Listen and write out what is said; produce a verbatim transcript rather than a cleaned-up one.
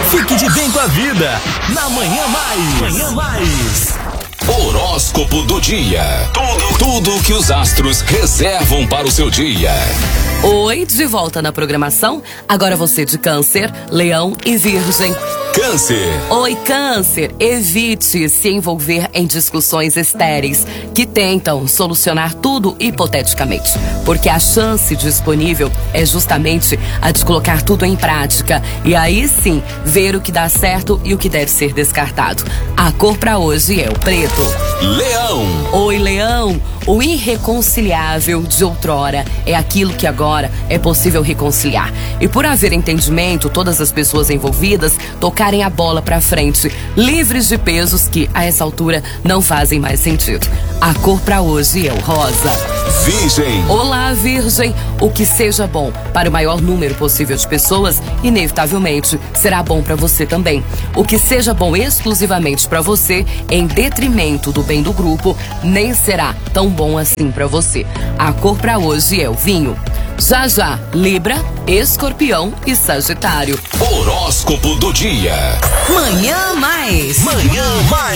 Fique de bem com a vida. Na Manhã Mais. Manhã Mais. Horóscopo do dia. Tudo, tudo que os astros reservam para o seu dia. Oi, de volta na programação. Agora você de Câncer, Leão e Virgem. Câncer. Oi, Câncer. Evite se envolver em discussões estéreis que tentam solucionar tudo hipoteticamente, porque a chance disponível é justamente a de colocar tudo em prática e aí sim ver o que dá certo e o que deve ser descartado. A cor pra hoje é o preto. Leão. Oi, Leão. O irreconciliável de outrora é aquilo que agora é possível reconciliar. E por haver entendimento, todas as pessoas envolvidas tocarem a bola pra frente, livres de pesos que, a essa altura, não fazem mais sentido. A cor pra hoje é o rosa. Virgem. Olá, Virgem. O que seja bom para o maior número possível de pessoas, inevitavelmente, será bom pra você também. O que seja bom exclusivamente pra você, em detrimento do bem do grupo, nem será tão bom assim pra você. A cor pra hoje é o vinho. Já já, Libra, Escorpião e Sagitário. Horóscopo do dia. Manhã Mais. Manhã Mais.